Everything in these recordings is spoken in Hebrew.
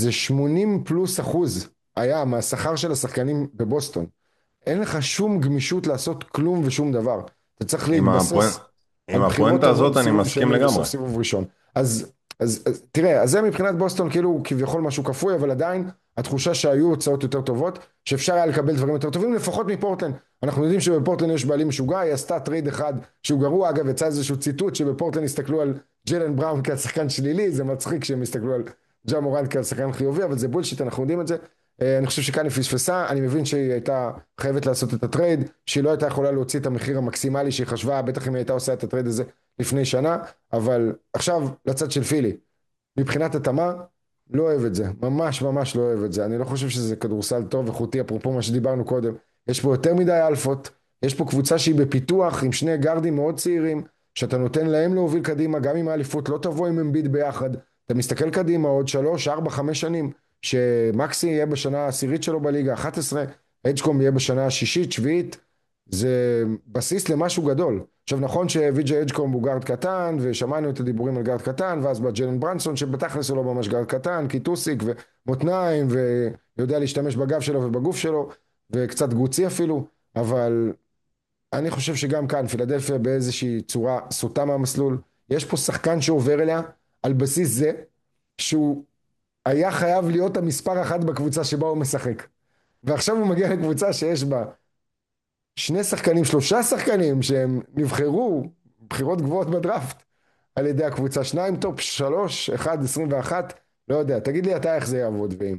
זה 80+% היה מהשכר של השחקנים בבוסטון. אין לך שום גמישות לעשות כלום ושום דבר. אתה צריך עם הפואנ... להתבסס עם על בחירות הפואנטה עבור הזאת אני סיבוב מסכים שני לגמרי. בסוף סיבוב ראשון. אז תראה, אז זה מבחינת בוסטון כאילו כביכול משהו כפוי, אבל עדיין התחושה שהיו הוצאות יותר טובות, שאפשר היה לקבל דברים יותר טובים, לפחות מפורטלנד. אנחנו יודעים שבפורטלנד יש בעלים משוגע, היא עשתה טרייד אחד שהוא גרוע, אגב, יצא איזשהו ציטוט שבפורטלנד הסתכלו על ג'יילן בראון כשחקן שלילי, זה מצחיק שהם הסתכלו על ג'ה מורנט כשחקן חיובי, אבל זה בולשיט, אנחנו יודעים את זה. אני חושב שכאן היא פספסה, אני מבין שהיא הייתה חייבת לעשות את הטרייד, שהיא לא הייתה יכולה להוציא את המחיר המקסימלי שהיא חשבה, בטח אם היא הייתה עושה את הטרייד הזה לפני שנה, אבל עכשיו לצד של פילי, מבחינת התאמה, לא אוהב את זה, ממש ממש לא אוהב את זה, אני לא חושב שזה כדורסל טוב איכותי, אפרופו מה שדיברנו קודם, יש פה יותר מדי אלפות, יש פה קבוצה שהיא בפיתוח עם שני גארדים מאוד צעירים, שאתה נותן להם להוביל קדימה, גם אם האליפות לא תבוא עם אמביד ביחד, אתה מסתכל קדימה עוד 3, 4, 5 שנים, שמקסי יהיה בשנה העשירית שלו בליגה 11, אג'קום יהיה בשנה השישית, שביעית, זה בסיס למשהו גדול. עכשיו נכון שוויג'י אג'קום הוא גארד קטן, ושמענו את הדיבורים על גארד קטן, ואז בא ג'לן ברנסון שבתכלס הוא לא ממש גארד קטן, כי טוסיק ומותניים, ויודע להשתמש בגב שלו ובגוף שלו, וקצת גוצי אפילו, אבל אני חושב שגם כאן פילדלפיה באיזושהי צורה סוטה מהמסלול, יש פה שחקן שעובר אליה על בסיס זה, שהוא היה חייב להיות המספר אחת בקבוצה שבה הוא משחק. ועכשיו הוא מגיע לקבוצה שיש בה שני שחקנים, שלושה שחקנים שהם נבחרו בחירות גבוהות בדראפט על ידי הקבוצה, שניים טופ שלוש, אחד 21, לא יודע, תגיד לי אתה איך זה יעבוד ואם.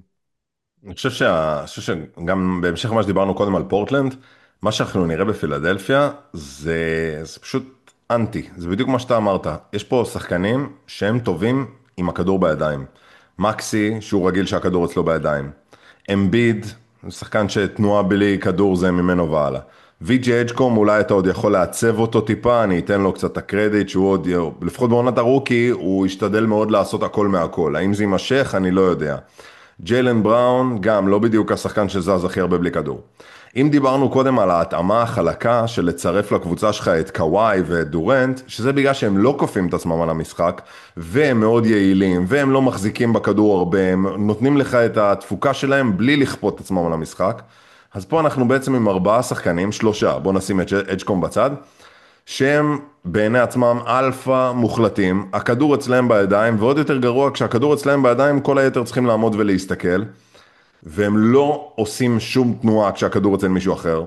אני חושב שגם בהמשך למה שדיברנו קודם על פורטלנד, מה שאנחנו נראה בפילדלפיה זה פשוט אנטי, זה בדיוק מה שאתה אמרת. יש פה שחקנים שהם טובים עם הכדור בידיים. מקסי, שהוא רגיל שהכדור אצלו בידיים. אמביד, שחקן שתנועה בלי כדור זה ממנו והלאה. ויג'י אג'קום, אולי אתה עוד יכול לעצב אותו טיפה, אני אתן לו קצת את הקרדיט שהוא עוד, לפחות בעונת הרוקי, הוא השתדל מאוד לעשות הכל מהכל. האם זה יימשך? אני לא יודע. ג'יילן בראון, גם לא בדיוק השחקן שזז הכי הרבה בלי כדור. אם דיברנו קודם על ההתאמה החלקה של לצרף לקבוצה שלך את קוואי ואת דורנט, שזה בגלל שהם לא כופים את עצמם על המשחק, והם מאוד יעילים, והם לא מחזיקים בכדור הרבה, הם נותנים לך את התפוקה שלהם בלי לכפות את עצמם על המשחק. אז פה אנחנו בעצם עם 4 שחקנים, 3, בוא נשים את אג'קום בצד, שהם בעיני עצמם אלפא מוחלטים, הכדור אצלהם בידיים, ועוד יותר גרוע, כשהכדור אצלהם בידיים, כל היתר צריכים לעמוד ולהסתכל, והם לא עושים שום תנועה כשהכדור אצל מישהו אחר,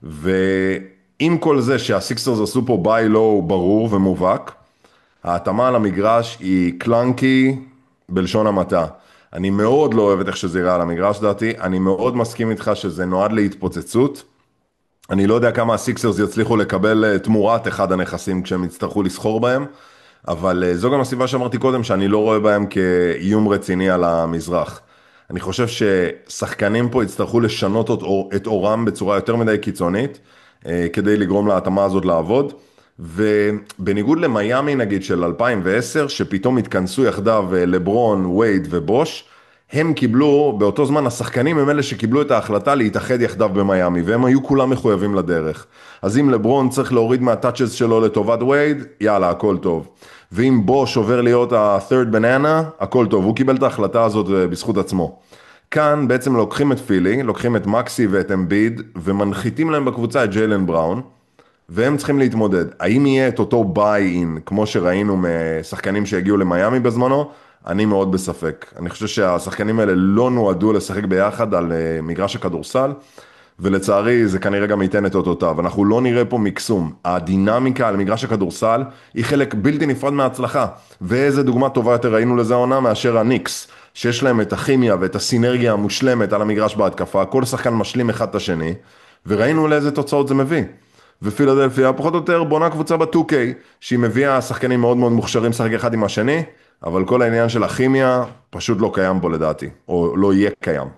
ועם כל זה שהסיקסרס עשו פה ביי לואו ברור ומובהק, ההתאמה על המגרש היא קלנקי בלשון המעטה. אני מאוד לא אוהב את איך שזה יראה על המגרש דעתי, אני מאוד מסכים איתך שזה נועד להתפוצצות, אני לא יודע כמה הסיקסרס יצליחו לקבל תמורת אחד הנכסים כשהם יצטרכו לסחור בהם, אבל זו גם הסיבה שאמרתי קודם שאני לא רואה בהם כאיום רציני על המזרח. אני חושב ששחקנים פה יצטרכו לשנות את אורם בצורה יותר מדי קיצונית, כדי לגרום להתאמה הזאת לעבוד, ובניגוד למיימי נגיד של 2010, שפתאום התכנסו יחדיו לברון, וייד ובוש, הם קיבלו, באותו זמן השחקנים הם אלה שקיבלו את ההחלטה להתאחד יחדיו במיימי, והם היו כולם מחויבים לדרך. אז אם לברון צריך להוריד מהטאצ'ס שלו לטובת וייד, יאללה, הכל טוב. ואם בוש עובר להיות ה-third banana, הכל טוב. הוא קיבל את ההחלטה הזאת בזכות עצמו. כאן בעצם לוקחים את פילי, לוקחים את מקסי ואת אמביד, ומנחיתים להם בקבוצה את ג'יילן בראון, והם צריכים להתמודד. האם יהיה את אותו ביי-אין, כמו שראינו משחקנים שהגיעו למיימי בזמנו? אני מאוד בספק. אני חושב שהשחקנים האלה לא נועדו לשחק ביחד על מגרש הכדורסל, ולצערי זה כנראה גם ייתן את אותותיו. אנחנו לא נראה פה מקסום. הדינמיקה על מגרש הכדורסל היא חלק בלתי נפרד מההצלחה. ואיזה דוגמה טובה יותר ראינו לזה עונה מאשר הניקס, שיש להם את הכימיה ואת הסינרגיה המושלמת על המגרש בהתקפה, כל שחקן משלים אחד את השני, וראינו לאיזה תוצאות זה מביא. ופילדלפיה פחות או יותר בונה קבוצה ב-2K, שהיא מביאה שחקנים מאוד מאוד מוכשרים לשחק אחד עם השני, אבל כל העניין של הכימיה פשוט לא קיים פה לדעתי, או לא יהיה קיים.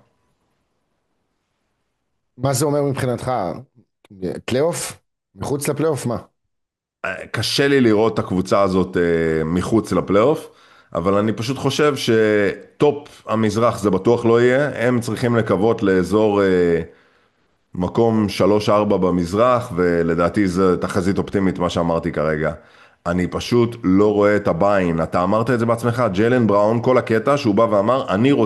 מה זה אומר מבחינתך? פלייאוף? מחוץ לפלייאוף? מה? קשה לי לראות את הקבוצה הזאת מחוץ לפלייאוף, אבל אני פשוט חושב שטופ המזרח זה בטוח לא יהיה, הם צריכים לקוות לאזור מקום 3-4 במזרח, ולדעתי זה תחזית אופטימית מה שאמרתי כרגע. אני פשוט לא רואה את הביין, אתה אמרת את זה בעצמך, ג'יילן בראון, כל הקטע שהוא בא ואמר, אני רוצה